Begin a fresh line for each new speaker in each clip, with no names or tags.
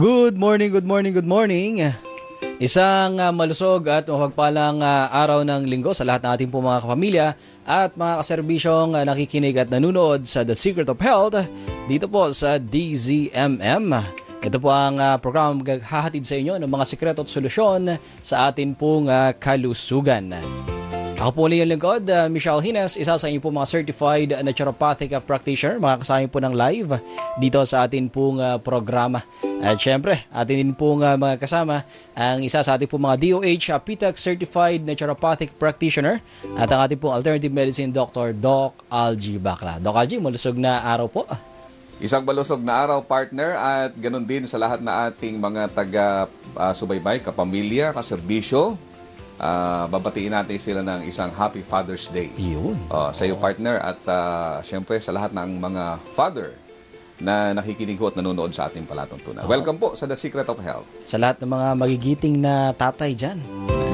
Good morning, good morning, good morning. Isang malusog at mapagpalang araw ng linggo sa lahat ng ating po mga kapamilya at mga kaserbisyong nakikinig at nanonood sa The Secret of Health dito po sa DZMM. Ito po ang program hahatid sa inyo ng mga sikreto at solusyon sa atin pong kalusugan. Ako po ulit yung lingkod, Michelle Hines, isa sa inyo po mga certified naturopathic practitioner, mga kasama po ng live dito sa atin pong programa. At syempre, atin din pong mga kasama ang isa sa ating pong mga DOH PTAC certified naturopathic practitioner at ang ating pong alternative medicine doctor, Doc Algie Bacla. Doc Algie, malusog na araw po.
Isang malusog na araw, partner, at ganun din sa lahat na ating mga taga-subaybay, kapamilya, kaserbisyo. Babatiin natin sila ng isang Happy Father's Day.
Yun.
Sa iyo, partner, at syempre sa lahat ng mga father na nakikinig at nanonood sa ating palatuntunan. Welcome po sa The Secret of Health.
Sa lahat ng mga magigiting na tatay dyan,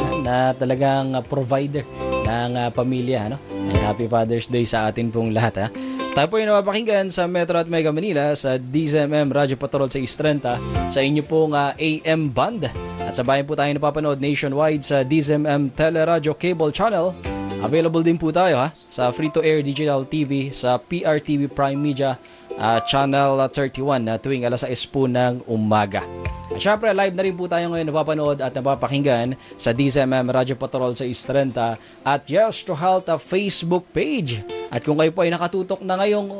na talagang provider ng pamilya. Happy Father's Day sa atin pong lahat. Tayo po yung napapakinggan sa Metro at Mega Manila sa DZMM Radio Patrol sa 630 sa inyo pong AM band. At sa bayan po tayo napapanood nationwide sa DZMM Teleradio Cable Channel. Available din po tayo sa free-to-air digital TV sa PRTV Prime Media Channel 31 tuwing alas 6 po ng umaga. At syempre, live na rin po tayo ngayon napapanood at napapakinggan sa DZMM Radio Patrol sa 630 at Yes to Health Facebook page. At kung kayo po ay nakatutok na ngayong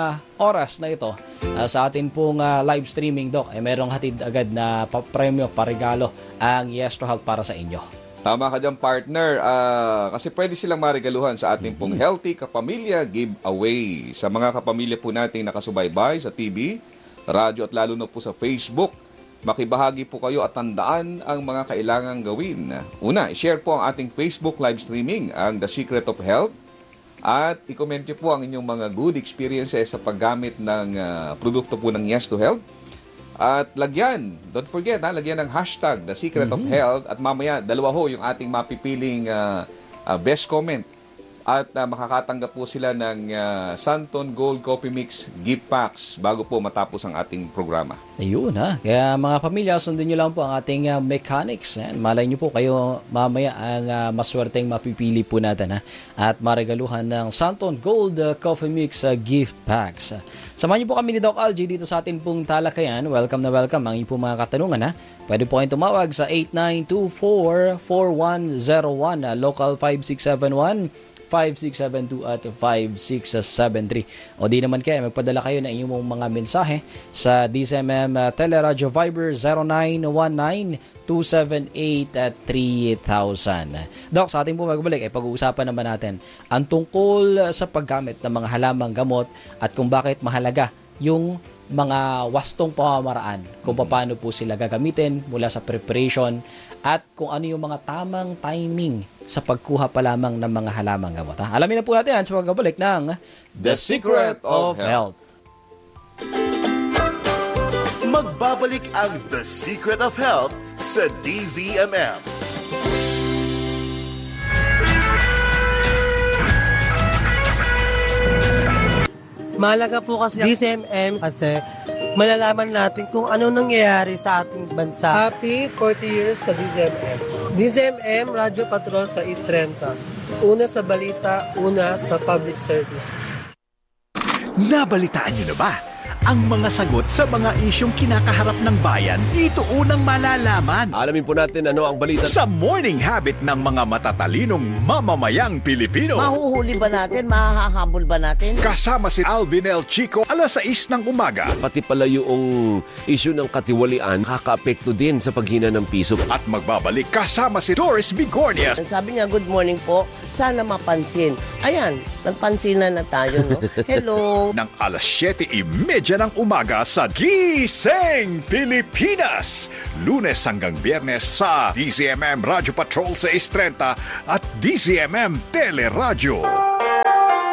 oras na ito sa atin pong live streaming, Doc, ay merong hatid agad na premyo, paregalo ang Yes to Health para sa inyo.
Tama ka dyan, partner. Kasi pwede silang marigaluhan sa ating pong Healthy Kapamilya Giveaway. Sa mga kapamilya po nating nakasubaybay sa TV, radyo at lalo na po sa Facebook, makibahagi po kayo at tandaan ang mga kailangang gawin. Una, i-share po ang ating Facebook live streaming, ang The Secret of Health. At i-comment nyo po ang inyong mga good experiences sa paggamit ng produkto po ng Yes to Health. At lagyan, don't forget, lagyan ng hashtag The Secret of Health. At mamaya, dalawa ho yung ating mapipiling best comment. At makakatanggap po sila ng Santon Gold Coffee Mix gift packs bago po matapos ang ating programa.
Ayun Kaya mga pamilya, sundin nyo lang po ang ating mechanics. Malay nyo po kayo mamaya ang maswerteng mapipili po natin. At maregaluhan ng Santon Gold Coffee Mix gift packs. Samahan nyo po kami ni Doc Algie dito sa ating pong talakayan. Welcome na welcome ang inyong mga katanungan. Pwede po kayong tumawag sa 8924-4101, local 5671. 5672 at 5673. O di naman kayo, magpadala kayo ng inyong mga mensahe sa DZMM Teleradio Viber 0919-278-3000. Doc, sa ating po magbalik, pag-uusapan naman natin ang tungkol sa paggamit ng mga halamang gamot at kung bakit mahalaga yung mga wastong pamamaraan kung paano po sila gagamitin mula sa preparation at kung ano yung mga tamang timing sa pagkuha pa lamang ng mga halamang gamot. Alamin na po natin sa pagbabalik ng
The Secret of Health.
Magbabalik ang The Secret of Health sa DZMM.
Mahalaga po kasi DZMM kasi malalaman natin kung ano nangyayari sa ating bansa.
Happy 40 years sa DZMM. DZMM, Radio Patrol sa 630. Una sa balita, una sa public service.
Nabalitaan niyo na ba? Ang mga sagot sa mga isyong kinakaharap ng bayan, dito unang malalaman.
Alamin po natin ano ang balita
Sa morning habit ng mga matatalinong mamamayang Pilipino.
Mahuhuli ba natin? Mahahabol ba natin?
Kasama si Alvin L. Chico, alas 6 ng umaga.
pati pala yung issue ng katiwalian kakaapekto din sa paghina ng piso.
At magbabalik kasama si Doris Bigornia.
Sabi niya, good morning po. Sana mapansin. Ayan, nagpansinan na tayo, no? Hello.
Ng alas 7:30 ng umaga sa Gising Pilipinas. Lunes hanggang Biyernes sa DZMM Radio Patrol sa 630 at DZMM Teleradio.